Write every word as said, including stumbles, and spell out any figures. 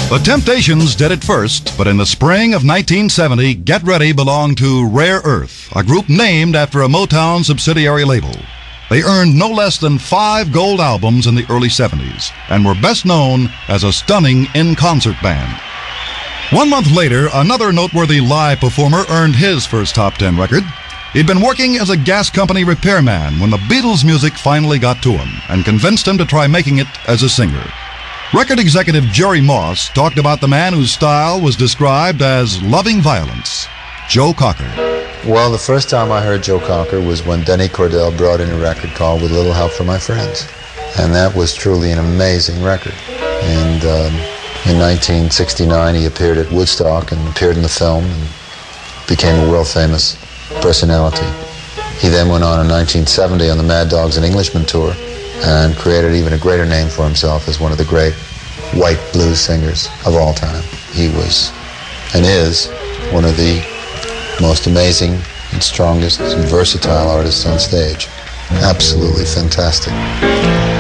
The Temptations did it first, but in the spring of nineteen seventy, Get Ready belonged to Rare Earth, a group named after a Motown subsidiary label. They earned no less than five gold albums in the early seventies and were best known as a stunning in-concert band. One month later, another noteworthy live performer earned his first top ten record. He'd been working as a gas company repairman when the Beatles' music finally got to him and convinced him to try making it as a singer. Record executive Jerry Moss talked about the man whose style was described as loving violence, Joe Cocker. Well, the first time I heard Joe Cocker was when Denny Cordell brought in a record called With a Little Help from My Friends. And that was truly an amazing record. And um, in nineteen sixty-nine, he appeared at Woodstock and appeared in the film and became a world-famous personality. He then went on in nineteen seventy on the Mad Dogs and Englishmen tour and created even a greater name for himself as one of the great white blues singers of all time. He was, and is, one of the most amazing and strongest and versatile artists on stage. Absolutely fantastic.